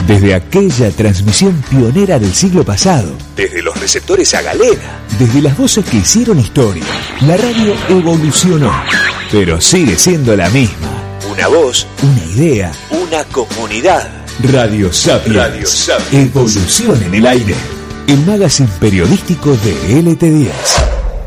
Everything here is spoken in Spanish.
Desde aquella transmisión pionera del siglo pasado, desde los receptores a galena, desde las voces que hicieron historia, la radio evolucionó, pero sigue siendo la misma. Una voz, una idea, una comunidad. Radio Sapiens. Radio Sapiens. Evolución en el aire. El magazine periodístico de LT10.